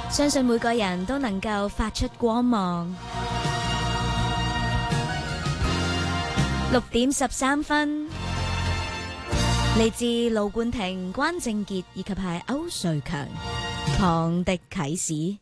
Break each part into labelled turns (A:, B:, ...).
A: 相信每個人都能夠發出光芒。6:13，嚟自盧冠廷、關正傑以及係歐瑞強，唐迪啟示。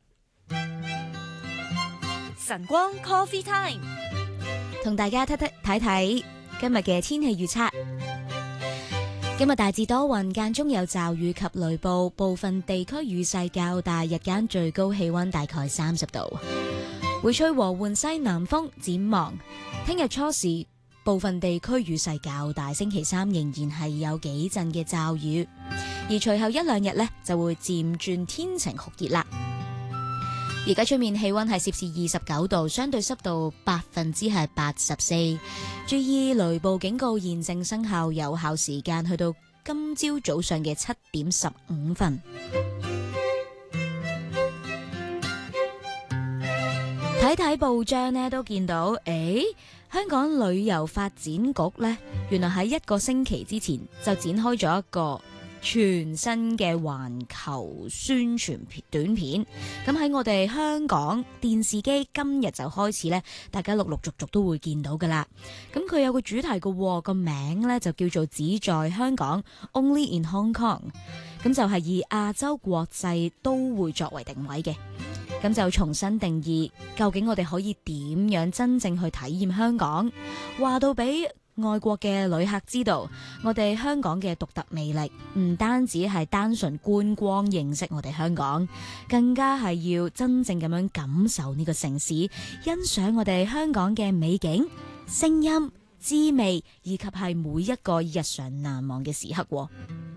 B: 晨光 Coffee Time，
A: 同大家睇睇今日嘅天氣預測。今日大致多雲，間中有驟雨及雷暴，部分地區雨勢較大，日間最高氣溫大概30度，會吹和緩西南風。展望聽日初時部分地區雨勢較大，星期三仍然係有幾陣嘅驟雨，而隨後一兩日呢就會漸轉天晴酷熱啦。而家出面氣溫係攝氏29度，相對濕度84%，注意雷暴警告現正生效，有效時間去到今朝早上嘅7:15。睇睇報章呢都見到，香港旅遊發展局呢，原來喺1個星期之前就展開咗一個全新嘅環球宣傳短片。咁喺我哋香港電視機今日就開始呢，大家陸陸續續都會見到噶啦。咁佢有個主題嘅，個名呢就叫做只在香港 Only in Hong Kong。咁就係以亞洲國際都會作為定位嘅。咁就重新定義，究竟我哋可以點樣真正去體驗香港，話到俾外國嘅旅客知道，我哋香港嘅獨特魅力唔單止係單純觀光認識我哋香港，更加係要真正咁樣感受呢個城市，欣賞我哋香港嘅美景、聲音、滋味，以及係每一個日常難忘嘅時刻。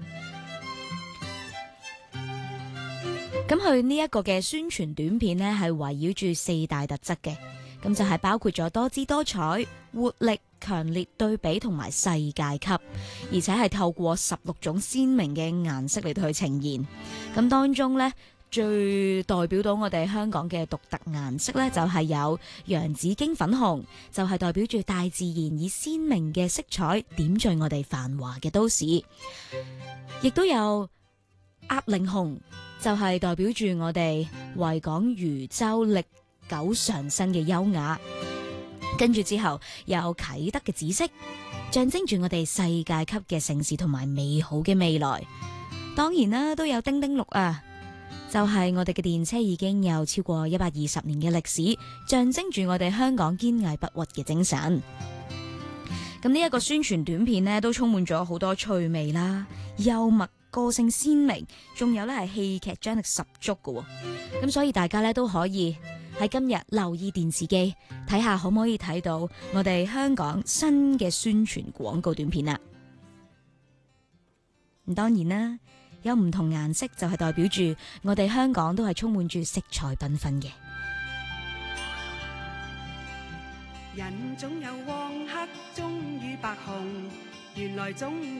A: 咁佢呢一個嘅宣傳短片呢，係圍繞住4大特質嘅，咁就係包括咗多姿多彩、活力、強烈對比同埋世界級，而且係透過16種鮮明嘅顏色嚟到去呈現。咁當中呢，最代表到我哋香港嘅獨特顏色呢，就係有洋紫荊粉紅，就係代表住大自然以鮮明嘅色彩點綴我哋繁華嘅都市，亦都有鴨鈴紅，就係代表住我哋維港漁舟歷久常新嘅優雅。跟住之後有啟德嘅紫色，象徵住我哋世界級嘅城市同埋美好嘅未來。當然啦，都有丁丁綠啊，就係我哋嘅電車已經有超過120年嘅歷史，象徵住我哋香港堅毅不屈嘅精神。咁呢一個宣傳短片呢，都充滿咗好多趣味啦、幽默、個性鮮明，仲有呢係戲劇張力十足嘅。咁所以大家呢都可以喺今日留意電視機，睇下可唔可以睇到我哋香港新嘅宣傳廣告短片啦。咁當然啦，有唔同顏色就係代表住我哋香港都係充滿住色彩繽紛嘅。
C: 人總有黃黑，終於白紅，原來總